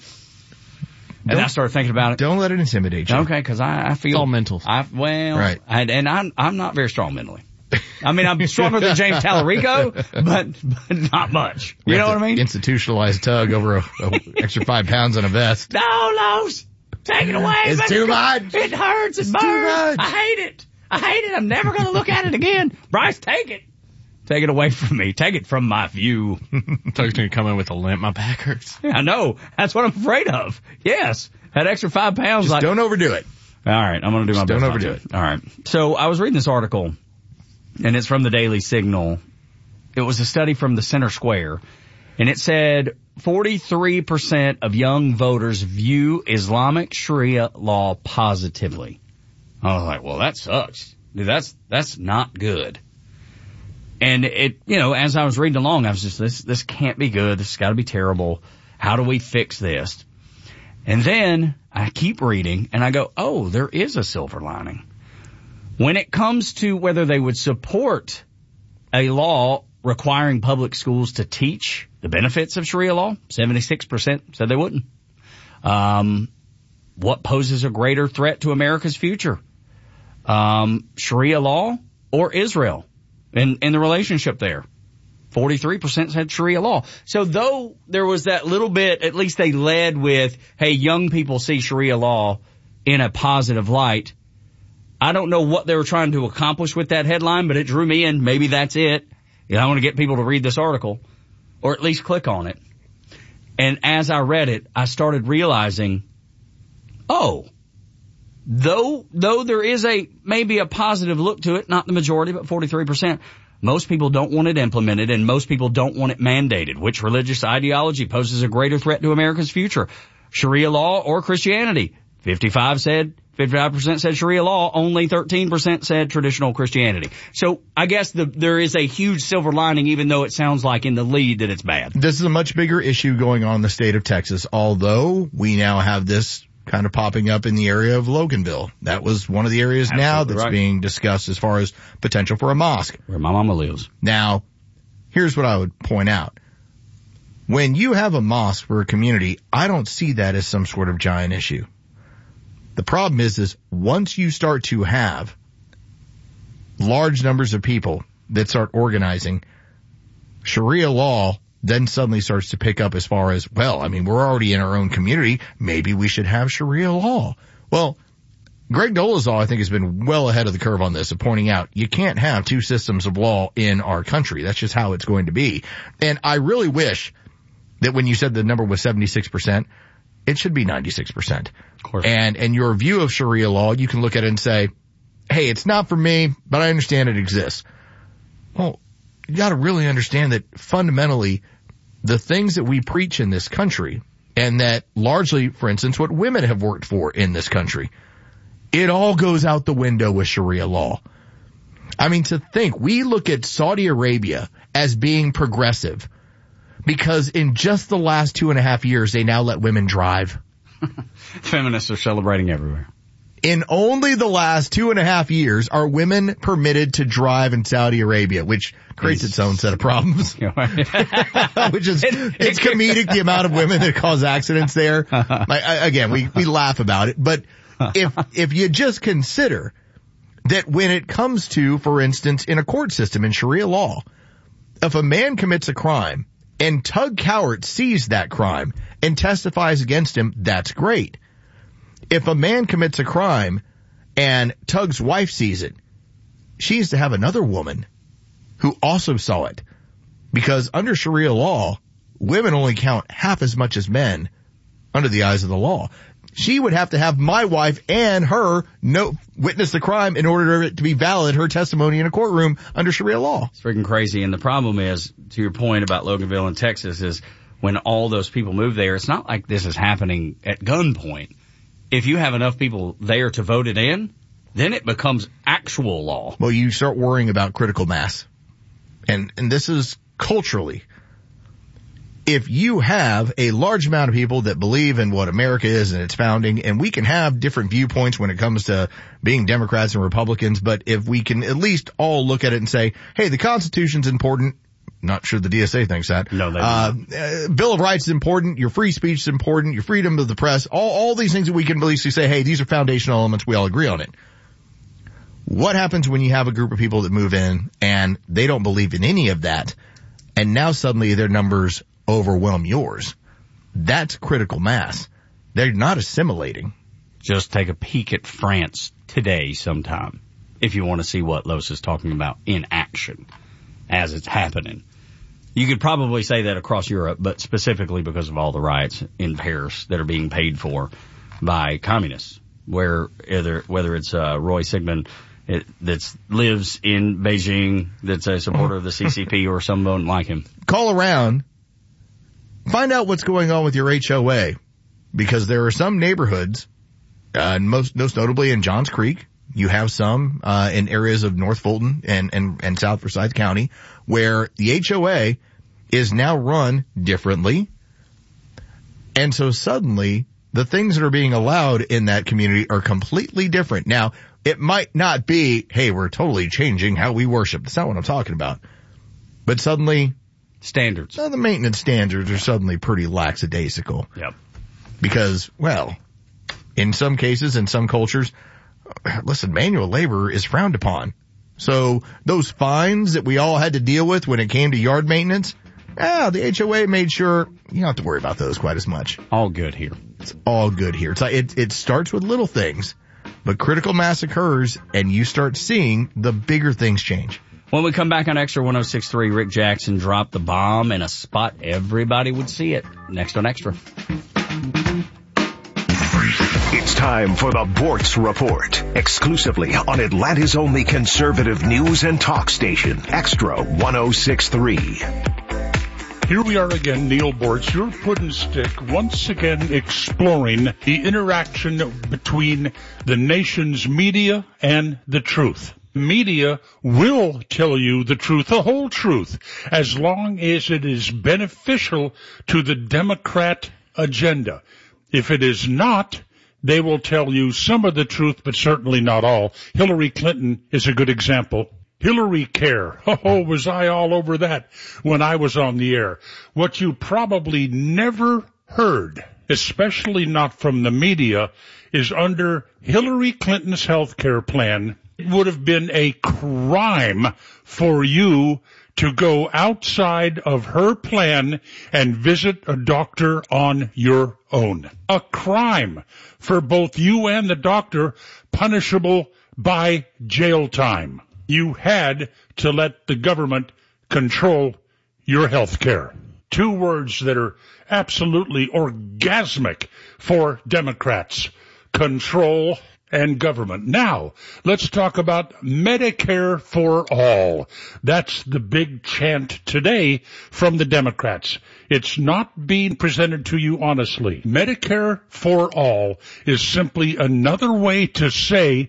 And I started thinking about it. Don't let it intimidate you. Okay, cause I feel. It's all mental. Right. I'm not very strong mentally. I'm stronger than James Tallarico, but not much. You know what I mean? Institutionalized Tug over a extra 5 pounds on a vest. No, take it away. It's too much. It hurts. It burns. I hate it. I'm never going to look at it again. Bryce, take it. Take it away from me. Take it from my view. Tug's going to come in with a limp. My back hurts. I know. That's what I'm afraid of. Yes. That extra 5 pounds. Just don't overdo it. All right. I'm going to do my best. Don't overdo it. All right. So I was reading this article, and it's from the Daily Signal. It was a study from the Center Square, and it said 43% of young voters view Islamic Sharia law positively. I was like, well, that sucks. Dude, that's not good. And it, as I was reading along, I was just, this can't be good. This has got to be terrible. How do we fix this? And then I keep reading and I go, oh, there is a silver lining. When it comes to whether they would support a law requiring public schools to teach the benefits of Sharia law, 76% said they wouldn't. What poses a greater threat to America's future? Sharia law or Israel? In the relationship there, 43% said Sharia law. So though there was that little bit, at least they led with, hey, young people see Sharia law in a positive light. I don't know what they were trying to accomplish with that headline, but it drew me in. Maybe that's it. I want to get people to read this article or at least click on it. And as I read it, I started realizing, though there is maybe a positive look to it, not the majority, but 43%, most people don't want it implemented and most people don't want it mandated. Which religious ideology poses a greater threat to America's future? Sharia law or Christianity? 55% 55% said Sharia law, only 13% said traditional Christianity. So I guess there is a huge silver lining, even though it sounds like in the lead that it's bad. This is a much bigger issue going on in the state of Texas, although we now have this kind of popping up in the area of Loganville. That was one of the areas now that's being discussed as far as potential for a mosque. Where my mama lives. Now, here's what I would point out. When you have a mosque for a community, I don't see that as some sort of giant issue. The problem is once you start to have large numbers of people that start organizing, Sharia law then suddenly starts to pick up as far as, well, I mean, we're already in our own community. Maybe we should have Sharia law. Well, Greg Dolezal, I think, has been well ahead of the curve on this, of pointing out you can't have two systems of law in our country. That's just how it's going to be. And I really wish that when you said the number was 76%, it should be 96%. Of course. And your view of Sharia law, you can look at it and say, hey, it's not for me, but I understand it exists. Well, you got to really understand that fundamentally the things that we preach in this country, and that largely, for instance, what women have worked for in this country, it all goes out the window with Sharia law. I mean, to think, we look at Saudi Arabia as being progressive because in just the last 2.5 years, they now let women drive. Feminists are celebrating everywhere. In only the last 2.5 years are women permitted to drive in Saudi Arabia, which creates its own set of problems. Which is, it's comedic the amount of women that cause accidents there. Again, we laugh about it, but if you just consider that when it comes to, for instance, in a court system in Sharia law, if a man commits a crime and Tug Cowart sees that crime and testifies against him, that's great. If a man commits a crime and Tug's wife sees it, she needs to have another woman who also saw it. Because under Sharia law, women only count half as much as men under the eyes of the law. She would have to have my wife and her witness the crime in order for it to be valid, her testimony in a courtroom under Sharia law. It's freaking crazy. And the problem is, to your point about Loganville in Texas, is when all those people move there, it's not like this is happening at gunpoint. If you have enough people there to vote it in, then it becomes actual law. Well, you start worrying about critical mass. And this is culturally. If you have a large amount of people that believe in what America is and its founding, and we can have different viewpoints when it comes to being Democrats and Republicans, but if we can at least all look at it and say, hey, the Constitution's important. Not sure the DSA thinks that. No, they don't. Bill of Rights is important. Your free speech is important. Your freedom of the press. All these things that we can basically say, hey, these are foundational elements. We all agree on it. What happens when you have a group of people that move in and they don't believe in any of that, and now suddenly their numbers overwhelm yours? That's critical mass. They're not assimilating. Just take a peek at France today sometime if you want to see what Los is talking about in action as it's happening. You could probably say that across Europe, but specifically because of all the riots in Paris that are being paid for by communists, whether it's Roy Sigmund that lives in Beijing, that's a supporter of the CCP, or someone like him. Call around. Find out what's going on with your HOA, because there are some neighborhoods, most notably in Johns Creek. You have some in areas of North Fulton and South Forsyth County where the HOA is now run differently. And so suddenly the things that are being allowed in that community are completely different. Now, it might not be, hey, we're totally changing how we worship. That's not what I'm talking about. But suddenly standards. The maintenance standards are suddenly pretty lackadaisical. Yep. Because, well, in some cases, in some cultures, listen, manual labor is frowned upon. So those fines that we all had to deal with when it came to yard maintenance, the HOA made sure you don't have to worry about those quite as much. All good here. It's all good here. It's like it starts with little things, but critical mass occurs and you start seeing the bigger things change. When we come back on Extra 106.3, Rick Jackson dropped the bomb in a spot everybody would see it. Next on Extra. It's time for the Bortz Report, exclusively on Atlanta's only conservative news and talk station, Extra 106.3. Here we are again, Neil Bortz, your pudding stick, once again exploring the interaction between the nation's media and the truth. Media will tell you the truth, the whole truth, as long as it is beneficial to the Democrat agenda. If it is not, they will tell you some of the truth, but certainly not all. Hillary Clinton is a good example. Hillary Care. Oh, was I all over that when I was on the air. What you probably never heard, especially not from the media, is under Hillary Clinton's health care plan, it would have been a crime for you to go outside of her plan and visit a doctor on your own. A crime for both you and the doctor, punishable by jail time. You had to let the government control your health care. Two words that are absolutely orgasmic for Democrats: control and government. Now, let's talk about Medicare for all. That's the big chant today from the Democrats. It's not being presented to you honestly. Medicare for all is simply another way to say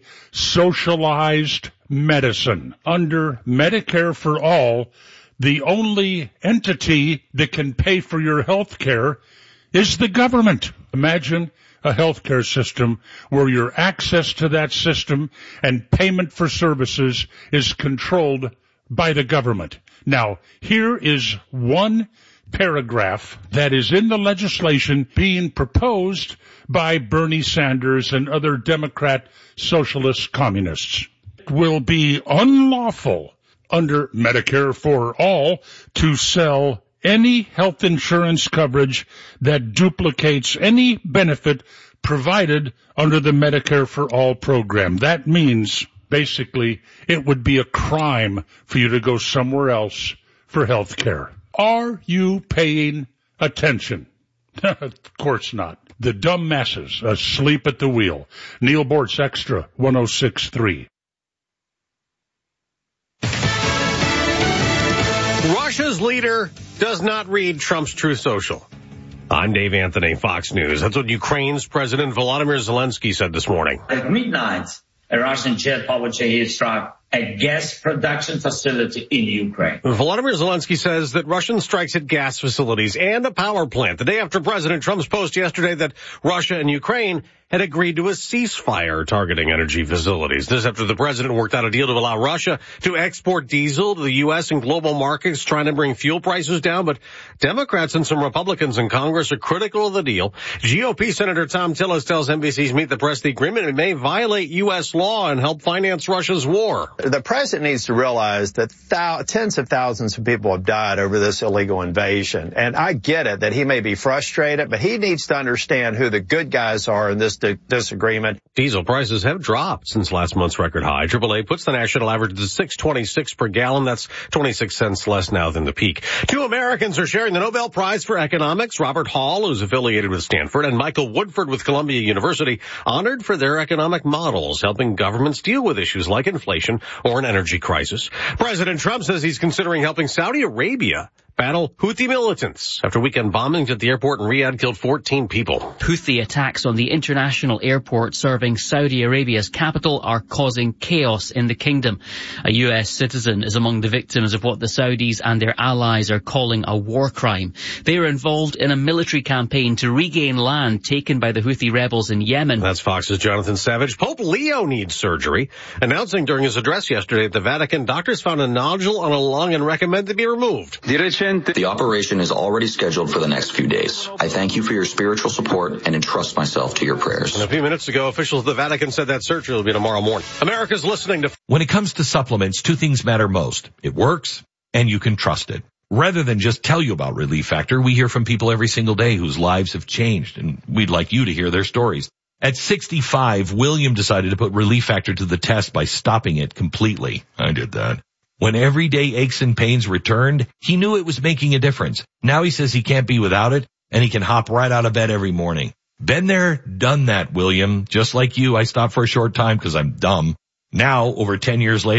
socialized medicine. Under Medicare for all, the only entity that can pay for your health care is the government. Imagine a healthcare system where your access to that system and payment for services is controlled by the government. Now, here is one paragraph that is in the legislation being proposed by Bernie Sanders and other Democrat socialist communists. It will be unlawful under Medicare for all to sell any health insurance coverage that duplicates any benefit provided under the Medicare for All program. That means, basically, it would be a crime for you to go somewhere else for health care. Are you paying attention? Of course not. The dumb masses asleep at the wheel. Neil Bortz, Extra 106.3. Russia's leader does not read Trump's Truth Social. I'm Dave Anthony, Fox News. That's what Ukraine's President Volodymyr Zelensky said this morning. At midnight, a Russian jet powered struck a gas production facility in Ukraine. Volodymyr Zelensky says that Russian strikes at gas facilities and a power plant the day after President Trump's post yesterday that Russia and Ukraine had agreed to a ceasefire targeting energy facilities. This after the president worked out a deal to allow Russia to export diesel to the U.S. and global markets, trying to bring fuel prices down. But Democrats and some Republicans in Congress are critical of the deal. GOP Senator Tom Tillis tells NBC's Meet the Press the agreement may violate U.S. law and help finance Russia's war. The president needs to realize that tens of thousands of people have died over this illegal invasion. And I get it that he may be frustrated, but he needs to understand who the good guys are in this disagreement. Diesel prices have dropped since last month's record high. AAA puts the national average to $6.26 per gallon. That's 26 cents less now than the peak. Two Americans are sharing the Nobel Prize for Economics. Robert Hall, who's affiliated with Stanford, and Michael Woodford with Columbia University, honored for their economic models, helping governments deal with issues like inflation or an energy crisis. President Trump says he's considering helping Saudi Arabia battle Houthi militants after weekend bombings at the airport in Riyadh killed 14 people. Houthi attacks on the international airport serving Saudi Arabia's capital are causing chaos in the kingdom. A U.S. citizen is among the victims of what the Saudis and their allies are calling a war crime. They are involved in a military campaign to regain land taken by the Houthi rebels in Yemen. That's Fox's Jonathan Savage. Pope Leo needs surgery. Announcing during his address yesterday at the Vatican, doctors found a nodule on a lung and recommend it be removed. The operation is already scheduled for the next few days. I thank you for your spiritual support and entrust myself to your prayers. And a few minutes ago, officials of the Vatican said that surgery will be tomorrow morning. America's listening to... When it comes to supplements, two things matter most. It works, and you can trust it. Rather than just tell you about Relief Factor, we hear from people every single day whose lives have changed, and we'd like you to hear their stories. At 65, William decided to put Relief Factor to the test by stopping it completely. I did that. When everyday aches and pains returned, he knew it was making a difference. Now he says he can't be without it, and he can hop right out of bed every morning. Been there, done that, William. Just like you, I stopped for a short time because I'm dumb. Now, over 10 years later,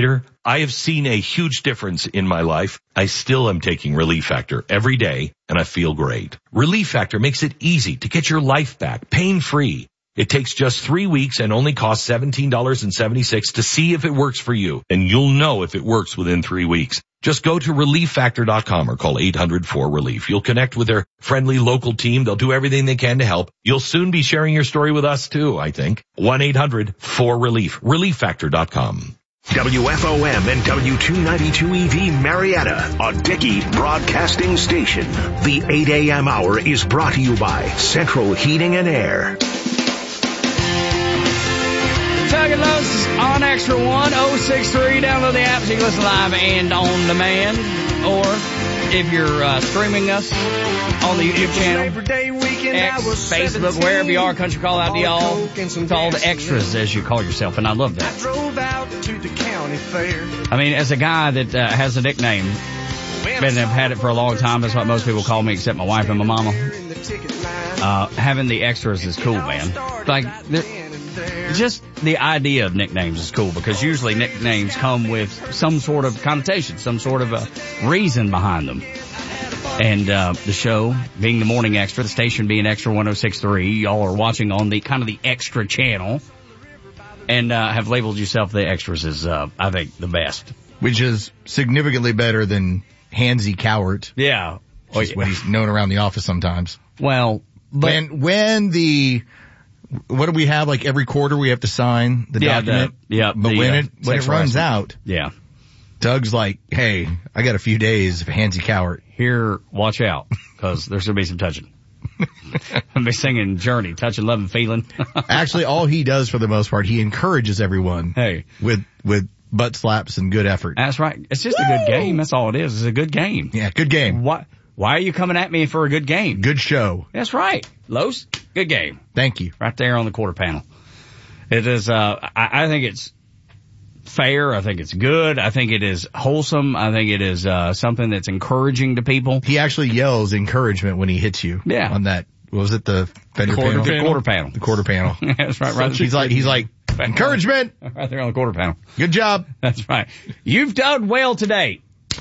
I have seen a huge difference in my life. I still am taking Relief Factor every day, and I feel great. Relief Factor makes it easy to get your life back, pain-free. It takes just 3 weeks and only costs $17.76 to see if it works for you. And you'll know if it works within 3 weeks. Just go to ReliefFactor.com or call 800-4RELIEF. You'll connect with their friendly local team. They'll do everything they can to help. You'll soon be sharing your story with us too, I think. 1-800-4RELIEF. ReliefFactor.com. WFOM and W292EV Marietta, a Dickey broadcasting station. The 8 a.m. hour is brought to you by Central Heating and Air. Tugging Lows on Extra 1063. Download the app so you can listen live and on demand. Or if you're streaming us on the YouTube channel, X, Facebook, wherever you are, country call out to y'all. Called Extras, as you call yourself, and I love that. I mean, as a guy that has a nickname, and have had it for a long time, that's what most people call me, except my wife and my mama. Having the Extras is cool, man. Like, just the idea of nicknames is cool, because usually nicknames come with some sort of connotation, some sort of a reason behind them. And the show being the Morning Extra, the station being Extra 1063, y'all are watching on the kind of the Extra channel, and have labeled yourself the Extras as, I think, the best. Which is significantly better than Hansy Cowart. Yeah. Which is what he's known around the office sometimes. Well, but when what do we have, like every quarter we have to sign the document? But when it runs out, Doug's like, hey, I got a few days of Hansy Cowart. Here, watch out, because there's going to be some touching. I'm be singing Journey, Touching, Loving, Feeling. Actually, all he does for the most part, he encourages everyone with butt slaps and good effort. That's right. It's just a good game. That's all it is. It's a good game. Yeah, good game. Why are you coming at me for a good game? Good show. That's right. Los, good game. Thank you. Right there on the quarter panel. It is, I think it's fair. I think it's good. I think it is wholesome. I think it is, something that's encouraging to people. He actually yells encouragement when he hits you. Yeah. On that, what was it, the fender panel? The quarter panel. The quarter panel. That's right. He's like, encouragement. Right there on the quarter panel. Good job. That's right. You've done well today.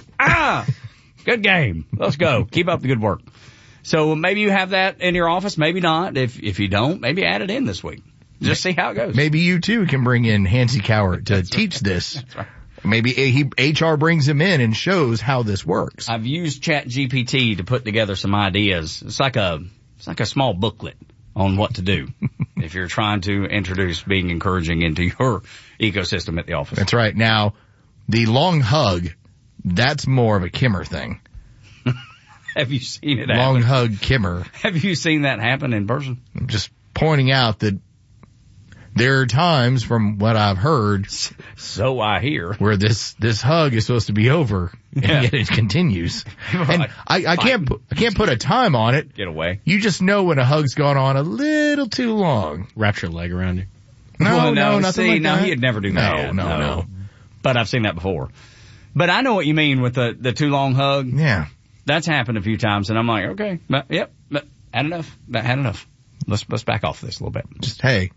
Good game. Let's go. Keep up the good work. So maybe you have that in your office, maybe not. If you don't, maybe add it in this week. Just see how it goes. Maybe you too can bring in Hansy Cowart to teach this. That's right. Maybe HR brings him in and shows how this works. I've used ChatGPT to put together some ideas. It's like a small booklet on what to do if you're trying to introduce being encouraging into your ecosystem at the office. That's right. Now, the long hug, that's more of a Kimmer thing. Have you seen it Long happen? hug Kimmer. Have you seen that happen in person? I'm just pointing out that there are times, from what I've heard, so I hear, where this hug is supposed to be over, and yet it continues. And I can't put a time on it. Get away. You just know when a hug's gone on a little too long. Wraps your leg around you. No, nothing see, like that. He'd never do that. No. But I've seen that before. But I know what you mean with the too long hug. Yeah. That's happened a few times, and I'm like, okay, but had enough. Had enough. Let's back off this a little bit. Just, hey,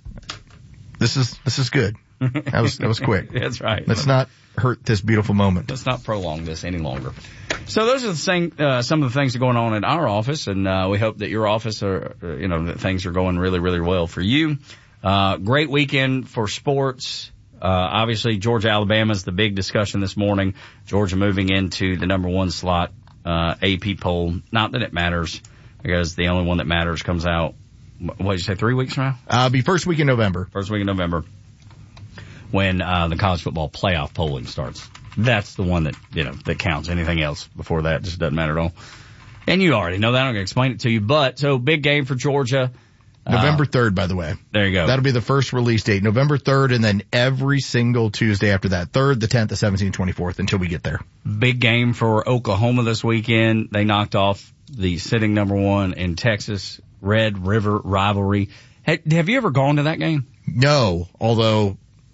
this is good. That was quick. That's right. Let's not hurt this beautiful moment. Let's not prolong this any longer. So those are some of the things that are going on in our office, and we hope that your office that things are going really, really well for you. Great weekend for sports. Obviously, Georgia, Alabama is the big discussion this morning. Georgia moving into the number 1 slot, AP poll. Not that it matters, because the only one that matters comes out, what did you say, 3 weeks from now? Be first week in November. First week in November, when the college football playoff polling starts. That's the one that counts. Anything else before that just doesn't matter at all. And you already know that. I'm going to explain it to you. But, so big game for Georgia. November 3rd, by the way. There you go. That'll be the first release date. November 3rd, and then every single Tuesday after that. 3rd, the 10th, the 17th, 24th, until we get there. Big game for Oklahoma this weekend. They knocked off the sitting number 1 in Texas, Red River rivalry. Have you ever gone to that game? No, although...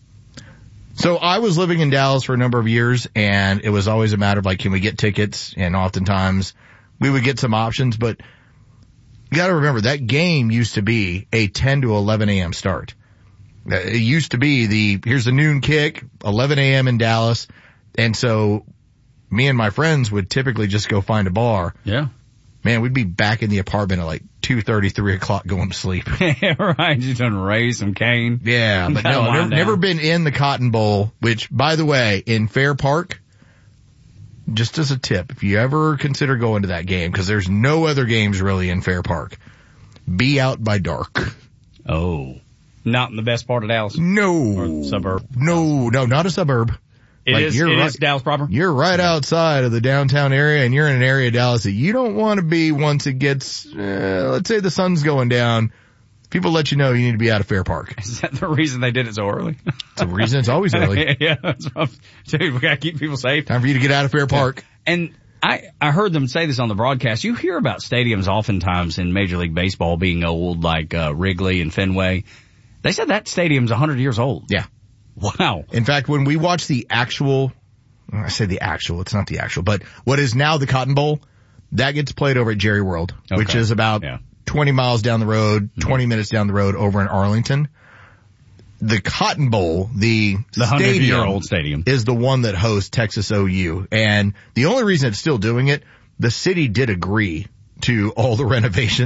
So I was living in Dallas for a number of years, and it was always a matter of, like, can we get tickets? And oftentimes we would get some options, but you got to remember that game used to be a 10 to 11 a.m. start. It used to be here's the noon kick, 11 a.m. in Dallas. And so me and my friends would typically just go find a bar. Yeah. Man, we'd be back in the apartment at like 2:30, 3 o'clock going to sleep. Right. Just done raise some cane. Yeah, but no, never been in the Cotton Bowl, which, by the way, in Fair Park, just as a tip, if you ever consider going to that game, because there's no other games really in Fair Park, be out by dark. Oh. Not in the best part of Dallas? No. Or suburb? No, not a suburb. It is Dallas proper? You're right outside of the downtown area, and you're in an area of Dallas that you don't want to be once it gets, let's say the sun's going down. People let you know you need to be out of Fair Park. Is that the reason they did it so early? It's the reason it's always early. Yeah, that's rough. Dude, we gotta keep people safe. Time for you to get out of Fair Park. Yeah. And I heard them say this on the broadcast. You hear about stadiums oftentimes in Major League Baseball being old, like Wrigley and Fenway. They said that stadium's 100 years old. Yeah. Wow. In fact, when we watch the actual, I say the actual, it's not the actual, but what is now the Cotton Bowl, that gets played over at Jerry World, which is about 20 miles down the road, 20 minutes down the road over in Arlington. The Cotton Bowl, the 100-year-old stadium, is the one that hosts Texas OU. And the only reason it's still doing it, the city did agree to all the renovations.